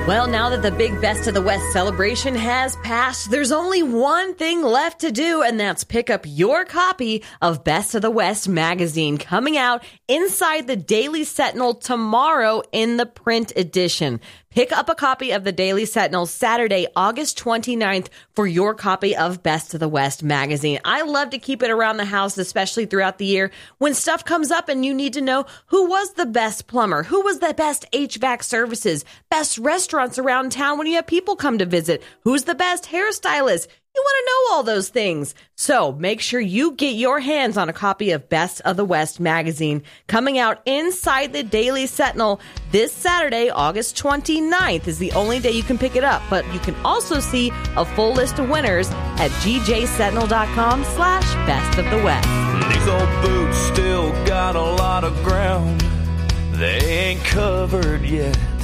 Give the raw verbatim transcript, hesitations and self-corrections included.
Well, now that the big Best of the West celebration has passed, there's only one thing left to do, and that's pick up your copy of Best of the West magazine, coming out inside the Daily Sentinel tomorrow in the print edition. Pick up a copy of the Daily Sentinel Saturday, August twenty-ninth for your copy of Best of the West magazine. I love to keep it around the house, especially throughout the year when stuff comes up and you need to know who was the best plumber, who was the best H V A C services, best restaurants around town when you have people come to visit, who's the best hairstylist. You want to know all those things. So make sure you get your hands on a copy of Best of the West magazine, coming out inside the Daily Sentinel this Saturday, August twenty-ninth is the only day you can pick it up. But you can also see a full list of winners at gjsentinel.com slash best of the West. These old boots still got a lot of ground they ain't covered yet.